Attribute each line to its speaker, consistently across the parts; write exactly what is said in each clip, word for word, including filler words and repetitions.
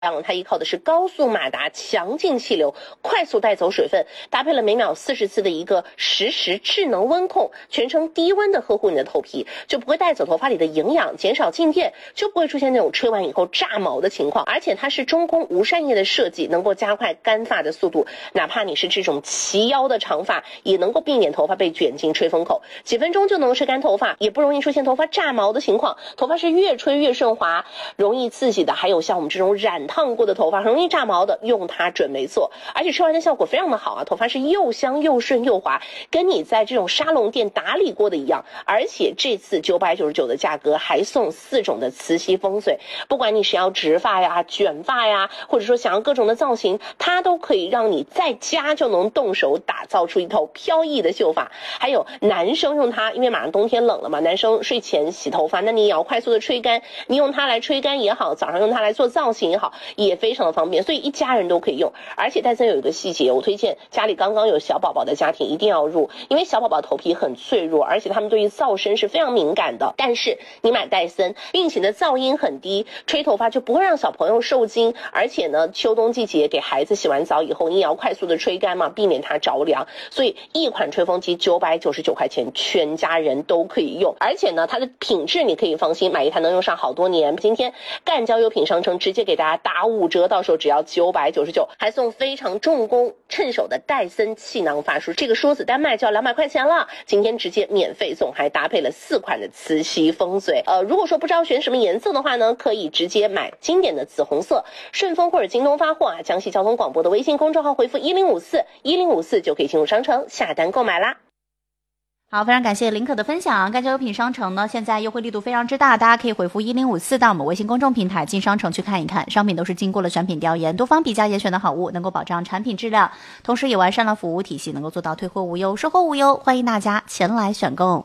Speaker 1: 它依靠的是高速马达、强劲气流，快速带走水分，搭配了每秒四十次的一个实时智能温控，全程低温的呵护你的头皮，就不会带走头发里的营养，减少静电，就不会出现那种吹完以后炸毛的情况。而且它是中空无扇叶的设计，能够加快干发的速度，哪怕你是这种齐腰的长发，也能够避免头发被卷进吹风口，几分钟就能吹干头发，也不容易出现头发炸毛的情况。头发是越吹越顺滑，容易刺激的，还有像我们这种染烫过的头发很容易炸毛的，用它准没错。而且吹完的效果非常的好啊，头发是又香又顺又滑，跟你在这种沙龙店打理过的一样。而且这次九百九十九的价格还送四种的磁吸风水，不管你是要直发呀、卷发呀，或者说想要各种的造型，它都可以让你在家就能动手打造出一头飘逸的秀发。还有男生用它，因为马上冬天冷了嘛，男生睡前洗头发，那你也要快速的吹干，你用它来吹干也好，早上用它来做造型也好，也非常的方便，所以一家人都可以用。而且戴森有一个细节，我推荐家里刚刚有小宝宝的家庭一定要入，因为小宝宝头皮很脆弱，而且他们对于噪声是非常敏感的。但是你买戴森，并且呢噪音很低，吹头发就不会让小朋友受惊。而且呢秋冬季节给孩子洗完澡以后，你也要快速的吹干嘛，避免它着凉。所以一款吹风机九百九十九块钱，全家人都可以用。而且呢它的品质你可以放心，买一台能用上好多年。今天干交优品商城直接给大家打五折，到时候只要九百九十九，还送非常重工趁手的戴森气囊发梳，这个梳子单卖就要两百块钱了，今天直接免费送，还搭配了四款的磁吸风嘴。呃，如果说不知道选什么颜色的话呢，可以直接买经典的紫红色，顺丰或者京东发货啊，江西交通广播的微信公众号回复一零五四一零五四就可以进入商城下单购买啦。
Speaker 2: 好，非常感谢林可的分享。干交优品商城呢，现在优惠力度非常之大，大家可以回复一零五四到我们微信公众平台进商城去看一看，商品都是经过了选品调研，多方比价严选的好物，能够保障产品质量，同时也完善了服务体系，能够做到退货无忧、售后无忧，欢迎大家前来选购。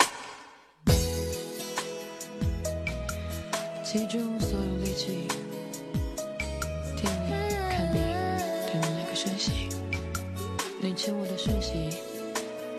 Speaker 2: 集中所有力气，听你看你，对你来个讯息，你欠我的讯息。